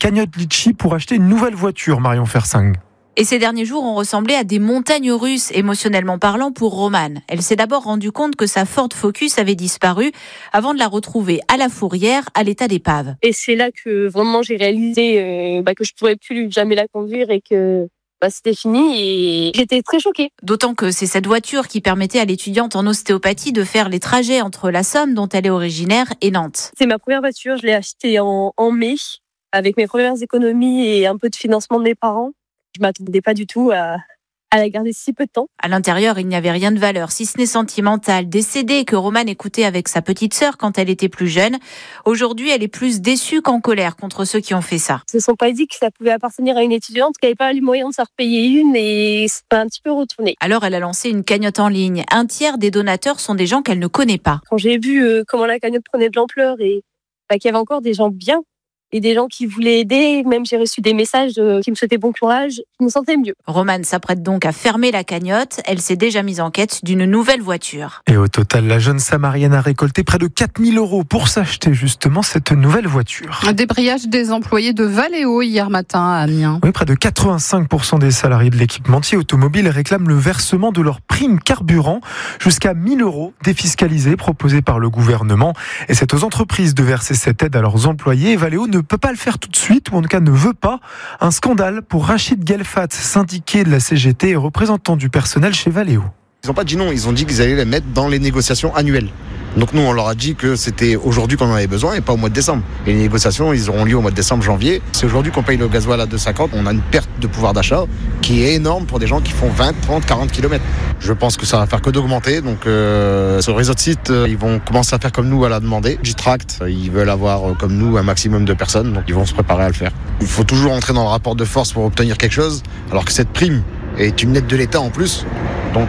cagnotte Litchi pour acheter une nouvelle voiture, Marion Fersing. Et ces derniers jours ont ressemblé à des montagnes russes, émotionnellement parlant, pour Romane. Elle s'est d'abord rendue compte que sa Ford Focus avait disparu avant de la retrouver à la fourrière, à l'état d'épave. Et c'est là que vraiment j'ai réalisé que je ne pourrais plus jamais la conduire et que c'était fini et j'étais très choquée. D'autant que c'est cette voiture qui permettait à l'étudiante en ostéopathie de faire les trajets entre la Somme, dont elle est originaire, et Nantes. C'est ma première voiture, je l'ai achetée en mai, avec mes premières économies et un peu de financement de mes parents. Je ne m'attendais pas du tout à la garder si peu de temps. À l'intérieur, il n'y avait rien de valeur, si ce n'est sentimental. Des CD que Romane écoutait avec sa petite sœur quand elle était plus jeune. Aujourd'hui, elle est plus déçue qu'en colère contre ceux qui ont fait ça. Ils ne se sont pas dit que ça pouvait appartenir à une étudiante qui n'avait pas les moyens de s'en repayer une et c'est un petit peu retourné. Alors, elle a lancé une cagnotte en ligne. Un tiers des donateurs sont des gens qu'elle ne connaît pas. Quand j'ai vu comment la cagnotte prenait de l'ampleur et qu'il y avait encore des gens bien, et des gens qui voulaient aider, même j'ai reçu des messages qui me souhaitaient bon courage, je me sentais mieux. Romane s'apprête donc à fermer la cagnotte. Elle s'est déjà mise en quête d'une nouvelle voiture. Et au total, la jeune Samarienne a récolté près de 4 000 € pour s'acheter justement cette nouvelle voiture. Un débrayage des employés de Valeo hier matin à Amiens. Oui, près de 85% des salariés de l'équipementier automobile réclament le versement de leur prime carburant jusqu'à 1 000 € défiscalisés proposés par le gouvernement. Et c'est aux entreprises de verser cette aide à leurs employés. Valeo ne peut pas le faire tout de suite, ou en tout cas ne veut pas. Un scandale pour Rachid Gelfat, syndiqué de la CGT et représentant du personnel chez Valeo. Ils n'ont pas dit non, ils ont dit qu'ils allaient les mettre dans les négociations annuelles. Donc nous, on leur a dit que c'était aujourd'hui qu'on en avait besoin et pas au mois de décembre. Et les négociations, ils auront lieu au mois de décembre, janvier. C'est aujourd'hui qu'on paye le gasoil à 2,50. On a une perte de pouvoir d'achat qui est énorme pour des gens qui font 20, 30, 40 km. Je pense que ça va faire que d'augmenter. Donc sur le réseau de sites, ils vont commencer à faire comme nous à la demander. G-Tract, ils veulent avoir comme nous un maximum de personnes. Donc ils vont se préparer à le faire. Il faut toujours entrer dans le rapport de force pour obtenir quelque chose. Alors que cette prime est une aide de l'État en plus. Donc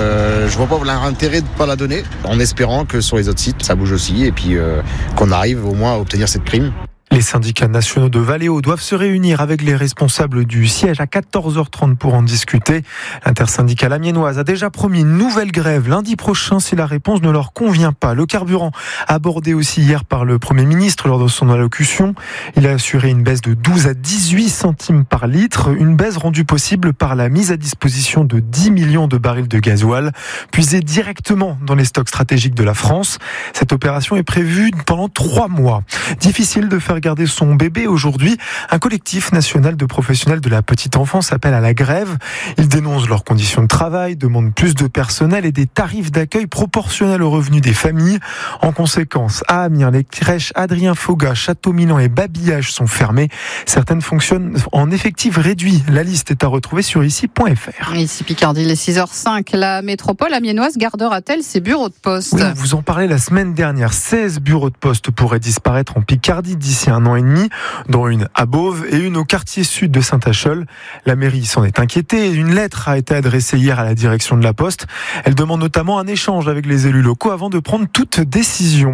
je vois pas l'intérêt de ne pas la donner, en espérant que sur les autres sites ça bouge aussi et puis qu'on arrive au moins à obtenir cette prime. Les syndicats nationaux de Valeo doivent se réunir avec les responsables du siège à 14h30 pour en discuter. L'intersyndicale amiénoise a déjà promis une nouvelle grève lundi prochain si la réponse ne leur convient pas. Le carburant, abordé aussi hier par le Premier ministre lors de son allocution, il a assuré une baisse de 12 à 18 centimes par litre, une baisse rendue possible par la mise à disposition de 10 millions de barils de gasoil, puisés directement dans les stocks stratégiques de la France. Cette opération est prévue pendant 3 mois. Difficile de faire garder son bébé aujourd'hui. Un collectif national de professionnels de la petite enfance appelle à la grève. Ils dénoncent leurs conditions de travail, demandent plus de personnel et des tarifs d'accueil proportionnels aux revenus des familles. En conséquence, à Amiens, les crèches Adrien Faugas, Château-Milan et Babillage sont fermées. Certaines fonctionnent en effectif réduit. La liste est à retrouver sur ici.fr. Ici Picardie, il est 6h05. La métropole amiénoise gardera-t-elle ses bureaux de poste ? Oui, vous en parlez la semaine dernière. 16 bureaux de poste pourraient disparaître en Picardie d'ici 1 an et demi, dont une à Beauvais et une au quartier sud de Saint-Acheul. La mairie s'en est inquiétée. Une lettre a été adressée hier à la direction de la Poste. Elle demande notamment un échange avec les élus locaux avant de prendre toute décision.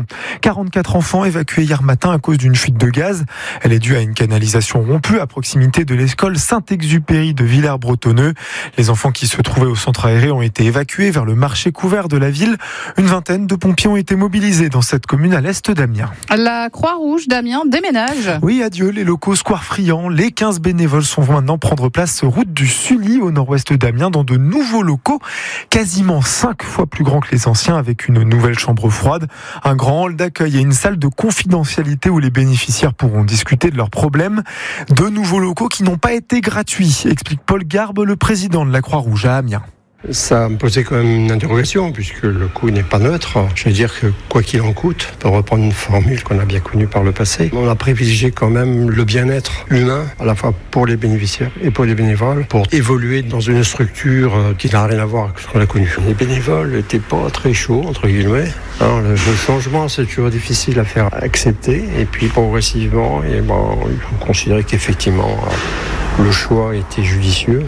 44 enfants évacués hier matin à cause d'une fuite de gaz. Elle est due à une canalisation rompue à proximité de l'école Saint-Exupéry de Villers-Bretonneux. Les enfants qui se trouvaient au centre aéré ont été évacués vers le marché couvert de la ville. Une vingtaine de pompiers ont été mobilisés dans cette commune à l'est d'Amiens. La Croix-Rouge d'Amiens déménage. Oui, adieu les locaux Square Friand. Les 15 bénévoles sont maintenant prendre place route du Sully au nord-ouest d'Amiens dans de nouveaux locaux, quasiment 5 fois plus grands que les anciens, avec une nouvelle chambre froide, un grand hall d'accueil et une salle de confidentialité où les bénéficiaires pourront discuter de leurs problèmes. De nouveaux locaux qui n'ont pas été gratuits, explique Paul Garbe, le président de la Croix-Rouge à Amiens. Ça me posait quand même une interrogation puisque le coût n'est pas neutre. Je veux dire que quoi qu'il en coûte, pour reprendre une formule qu'on a bien connue par le passé, on a privilégié quand même le bien-être humain à la fois pour les bénéficiaires et pour les bénévoles pour évoluer dans une structure qui n'a rien à voir avec ce qu'on a connu. Les bénévoles n'étaient pas très chauds, entre guillemets. Alors, le changement, c'est toujours difficile à faire accepter et puis progressivement, ils ont considéré qu'effectivement le choix était judicieux.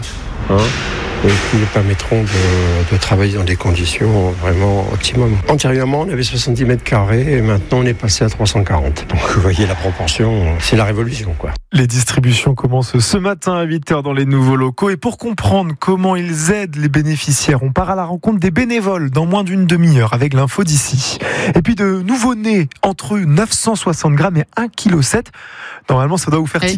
Et qui nous permettront de travailler dans des conditions vraiment optimum. Antérieurement, on avait 70 mètres carrés et maintenant on est passé à 340. Donc vous voyez la proportion, c'est la révolution, quoi. Les distributions commencent ce matin à 8h dans les nouveaux locaux. Et pour comprendre comment ils aident les bénéficiaires, on part à la rencontre des bénévoles dans moins d'une demi-heure avec l'info d'ici. Et puis de nouveaux-nés entre 960 grammes et 1,7 kg. Normalement, ça doit vous faire tiquer.